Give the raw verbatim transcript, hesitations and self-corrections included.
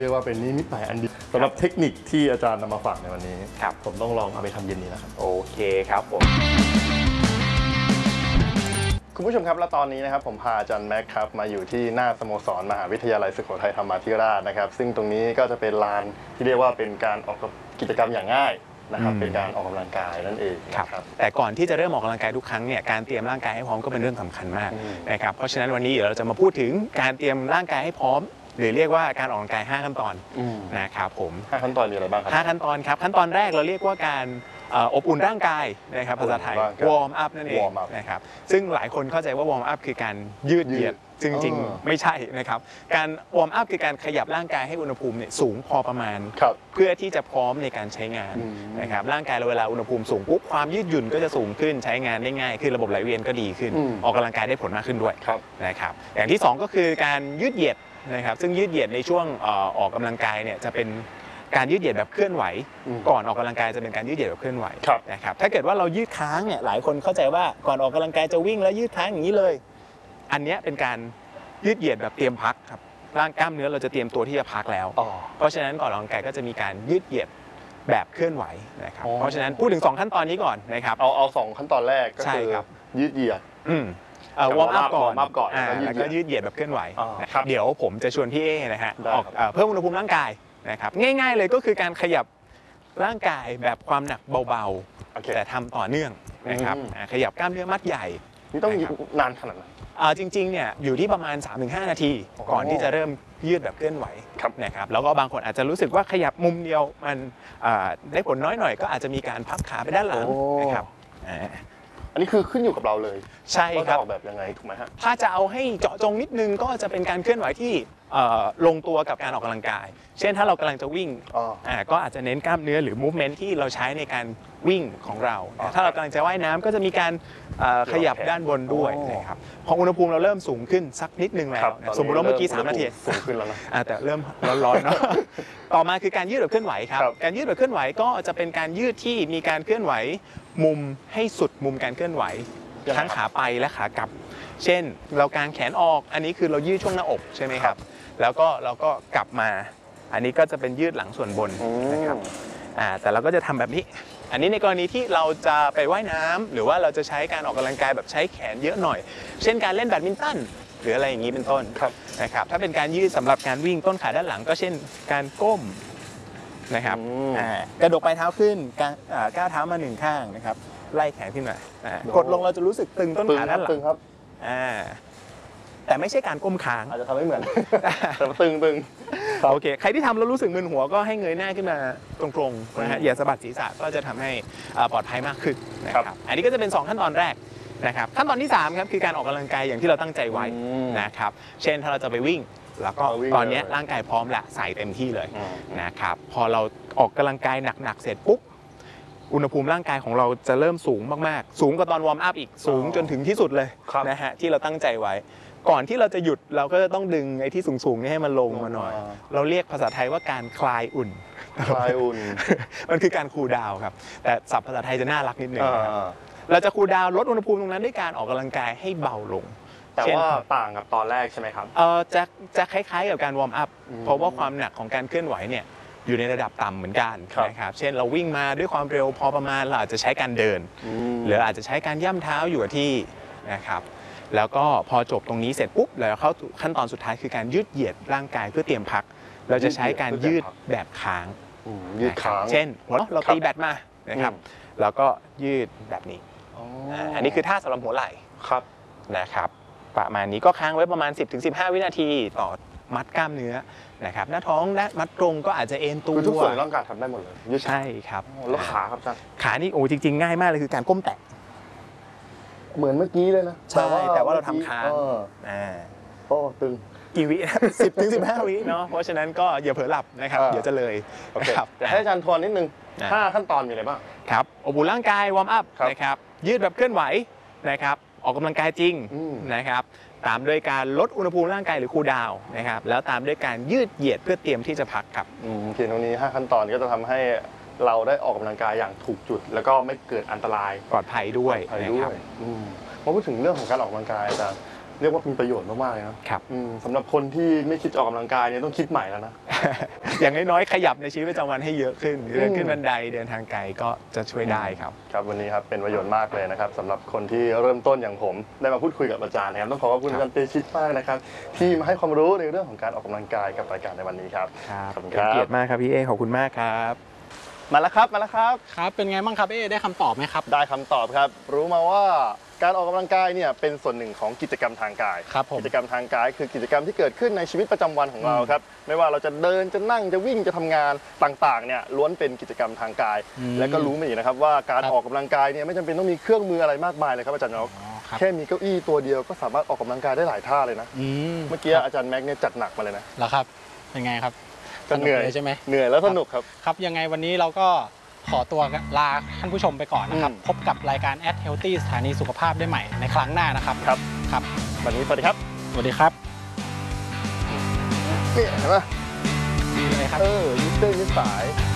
เรียกว่าเป็นนิมิตหมายอันดีสำหรับเทคนิคที่อาจารย์นำมาฝากในวันนี้ครับผมต้องลองเอาไปทำเย็นนี้นะครับโอเคครับผมคุณผู้ชมครับและตอนนี้นะครับผมพาอาจารย์แม็กครับมาอยู่ที่หน้าสโมสรมหาวิทยาลัยสุโขทัยธรรมาธิราชนะครับซึ่งตรงนี้ก็จะเป็นลานที่เรียกว่าเป็นการออกกิจกรรมอย่างง่ายนะครับเป็นการออกกำลังกายนั่นเองครับแต่ก่อนที่จะเริ่มออกกำลังกายทุกครั้งเนี่ยการเตรียมร่างกายให้พร้อมก็เป็นเรื่องสำคัญมากนะครับเพราะฉะนั้นวันนี้เดี๋ยวเราจะมาพูดถึงการเตรียมร่างกายให้พร้อมหรือเรียกว่าการออกกำลังกายห้าขั้นตอนนะครับผมห้าขั้นตอนมีอะไรบ้างครับห้าขั้นตอนครับขั้นตอนแรกเราเรียกว่าการอบอุ่นร่างกายนะครับภาษาไทยวอร์มอัพนั่นเองนะครับซึ่งหลายคนเข้าใจว่าวอร์มอัพคือการยืดเหยียดจริงๆไม่ใช่นะครับการวอร์มอัพคือการขยับร่างกายให้อุณหภูมิเนี่ยสูงพอประมาณเพื่อที่จะพร้อมในการใช้งานนะครับร่างกายเราเวลาอุณหภูมิสูงปุ๊บความยืดหยุ่นก็จะสูงขึ้นใช้งานได้ง่ายขึ้นระบบไหลเวียนก็ดีขึ้นออกกำลังกายได้ผลมากขึ้นด้วยนะครับอย่างที่สองก็คือการยืดเหยียดนะครับซึ่งยืดเหยียดในช่วงออกกำลังกายเนี่ยจะเป็นการยืดเหยียดแบบเคลื่อนไหวก่อนออกกำลังกายจะเป็นการยืดเหยียดแบบเคลื่อนไหวนะครับถ้าเกิดว่าเรายืดค้างเนี่ยหลายคนเข้าใจว่าก่อนออกกำลังกายจะวิ่งแล้วยืดค้างอย่างนี้เลยอันนี้เป็นการยืดเหยียดแบบเตรียมพักครับร่างกล้ามเนื้อเราจะเตรียมตัวที่จะพักแล้วเพราะฉะนั้นก่อนออกกำลังกายก็จะมีการยืดเหยียดแบบเคลื่อนไหวนะครับเพราะฉะนั้นพูดถึงสองขั้นตอนนี้ก่อนนะครับเอาเอาสองขั้นตอนแรกก็คือยืดเหยียดวอร์มอัพก่อนแล้วก็ยืดเหยียดแบบเคลื่อนไหวเดี๋ยวผมจะชวนพี่เอนะฮะออกเพิ่มอุณหภูมิร่างกายนะครับง่ายๆเลยก็คือการขยับร่างกายแบบความหนักเบาๆแต่ทำต่อเนื่องนะครับขยับกล้ามเนื้อมัดใหญ่นี่ต้องนานขนาดไหนจริงๆเนี่ยอยู่ที่ประมาณ สามถึงห้า นาทีก่อนที่จะเริ่มยืดแบบเคลื่อนไหวนะครับแล้วก็บางคนอาจจะรู้สึกว่าขยับมุมเดียวมันได้ผลน้อยหน่อยก็อาจจะมีการพับขาไปด้านหลังนะครับอันนี้คือขึ้นอยู่กับเราเลยใช่ครับออกแบบยังไงถูกไหมฮะถ้าจะเอาให้เจาะจงนิดนึงก็จะเป็นการเคลื่อนไหวที่ลงตัวกับการออกกำลังกายเช่นถ้าเรากำลังจะวิ่งก็อาจจะเน้นกล้ามเนื้อหรือ movement ที่เราใช้ในการวิ่งของเราถ้าเรากำลังจะว่ายน้ำก็จะมีการขยับด้านบนด้วยนะครับพออุณหภูมิเราเริ่มสูงขึ้นสักนิดนึงแล้วสมมติว่าเมื่อกี้สามนาทีสูงขึ้นแล้วนะแต่เริ่มร้อนๆเนาะต่อมาคือการยืดแบบเคลื่อนไหวครับการยืดแบบเคลื่อนไหวก็จะเป็นการยืดที่มีการเคลื่อนไหวมุมให้สุดมุมการเคลื่อนไหวทั้งขาไปและขากลับเช่นเรากางแขนออกอันนี้คือเรายืดช่วงหน้าอกใช่ไหมครับแล้วก็เราก็กลับมาอันนี้ก็จะเป็นยืดหลังส่วนบนนะครับแต่เราก็จะทำแบบนี้อันนี้ในกรณีที่เราจะไปว่ายน้ำหรือว่าเราจะใช้การออกกำลังกายแบบใช้แขนเยอะหน่อยเช่นการเล่นแบดมินตันหรืออะไรอย่างนี้เป็นต้นนะครับถ้าเป็นการยืดสำหรับการวิ่งต้นขาด้านหลังก็เช่นการก้มนะครับกระดกปลายเท้าขึ้นก้าวเท้ามาหนึ่งข้างนะครับไล่แขนขึ้นมากดลงเราจะรู้สึกตึงต้นขาด้านหลังครับแต่ไม่ใช่การก้มค้างอาจจะทำไม่เหมือนแต่ตึงตึงโอเคใครที่ทำแล้วรู้สึกมึนหัวก็ให้เงยหน้าขึ้นมาตรงๆนะฮะอย่าสะบัดศีรษะก็จะทำให้ปลอดภัยมากขึ้นนะครับอันนี้ก็จะเป็นสองขั้นตอนแรกนะครับขั้นตอนที่สามครับคือการออกกำลังกายอย่างที่เราตั้งใจไว้นะครับเช่นถ้าเราจะไปวิ่งแล้วก็ตอนนี้ร่างกายพร้อมละใส่เต็มที่เลยนะครับพอเราออกกำลังกายหนักๆเสร็จปุ๊บอุณหภูมิร่างกายของเราจะเริ่มสูงมากๆสูงกว่าตอนวอร์มอัพอีกสูงจนถึงที่สุดเลยนะฮะที่เราตั้งใจไว้ก่อนที่เราจะหยุดเราก็จะต้องดึงไอ้ที่สูงๆนี่ให้มันลงมาหน่อยเราเรียกภาษาไทยว่าการคลายอุ่นคลายอุ่นมันคือการคูลดาวน์ครับแต่ศัพท์ภาษาไทยจะน่ารักนิดนึงเราจะคูลดาวน์ลดอุณหภูมิตรงนั้นด้วยการออกกำลังกายให้เบาลงแต่ว่าต่างกับตอนแรกใช่ไหมครับเออจะจะคล้ายๆกับการวอร์มอัพเพราะว่าความหนักของการเคลื่อนไหวเนี่ยอยู่ในระดับต่ำเหมือนกันนะครับเช่นเราวิ่งมาด้วยความเร็วพอประมาณเราอาจจะใช้การเดินหรืออาจจะใช้การย่ำเท้าอยู่กับที่นะครับแล้วก็พอจบตรงนี้เสร็จปุ๊บเราเข้าขั้นตอนสุดท้ายคือการยืดเหยียดร่างกายเพื่อเตรียมพักเราจะใช้การยืดแบบค้างยืดค้างเช่นเราตีแบตมานะครับแล้วก็ยืดแบบนี้อันนี้คือท่าสำหรับหัวไหล่ครับนะครับประมาณนี้ก็ค้างไว้ประมาณ สิบถึงสิบห้า วินาทีต่อมัดกล้ามเนื้อนะครับหน้าท้องและมัดตรงก็อาจจะเอ็นตัวทุกส่วนร่างกายทำได้หมดเลยใช่ครับแล้วขาครับอาจารย์ขานี่โอ้จริงๆง่ายมากเลยคือการก้มแตะเหมือนเมื่อกี้เลยนะใช่แต่ว่าเราทำค้างโอ้ตึงกี่วิสิบถึงสิบห้าวิเนาะเพราะฉะนั้นก็อย่าเผลอหลับนะครับเดี๋ยวจะเลยครับแต่ให้อาจารย์ทวนนิดนึงห้าขั้นตอนมีอะไรบ้างครับอบอุ่นร่างกายวอร์มอัพนะครับยืดแบบเคลื่อนไหวนะครับออกกำลังกายจริงนะครับตามด้วยการลดอุณหภูมิร่างกายหรือคูลดาวน์นะครับแล้วตามด้วยการยืดเหยียดเพื่อเตรียมที่จะพักครับเขียนตรงนี้ห้าขั้นตอนก็จะทำให้เราได้ออกกำลังกายอย่างถูกจุดแล้วก็ไม่เกิดอันตรายปลอดภัยด้วยนะครับมาพูดถึงเรื่องของการออกกำลังกายอาจารย์เรียกว่ามีประโยชน์มากๆเลยนะครับ สำหรับคนที่ไม่คิดออกกำลังกายเนี่ยต้องคิดใหม่แล้วนะอย่างน้อยๆขยับในชีวิตประจำวันให้เยอะขึ้นเดินขึ้นบันไดเดินทางไกลก็จะช่วยได้ครับครับวันนี้ครับเป็นประโยชน์มากเลยนะครับสำหรับคนที่เริ่มต้นอย่างผมได้มาพูดคุยกับอาจารย์นะครับต้องขอขอบคุณอาจารย์เตชิตมากนะครับที่มาให้ความรู้ในเรื่องของการออกกำลังกายกับรายการในวันนี้ครับขอบคุณครับเป็นเกียรติมากครับพี่เอขอบคุณมากครับมาแล้วครับมาแล้วครับครับเป็นไงบ้างครับเอได้คำตอบไหมครับได้คำตอบครับรู้มาว่าการออกกำลังกายเนี่ยเป็นส่วนหนึ่งของกิจกรรมทางกายครับผมกิจกรรมทางกายคือกิจกรรมที่เกิดขึ้นในชีวิตประจำวันของเราครับไม่ว่าเราจะเดินจะนั่งจะวิ่งจะทำงานต่างๆเนี่ยล้วนเป็นกิจกรรมทางกายและก็รู้มาอีกนะครับว่าการออกกำลังกายเนี่ยไม่จำเป็นต้องมีเครื่องมืออะไรมากมายเลยครับอาจารย์นกแค่มีเก้าอี้ตัวเดียวก็สามารถออกกำลังกายได้หลายท่าเลยนะเมื่อกี้อาจารย์แม็กเนี่ยจัดหนักมาเลยนะเหรอครับเป็นไงครับก็เหนื่อยใช่ไหมเหนื่อยแล้วสนุกครับครับยังไงวันนี้เราก็ขอตัวลาท่านผู้ชมไปก่อนนะครับพบกับรายการ At Healthy สถานีสุขภาพได้ใหม่ในครั้งหน้านะครับครับครับวันนี้สวัสดีครับสวัสดีครับนี่เห็นไหมดีเลยครับเออยืดเส้นยืดสาย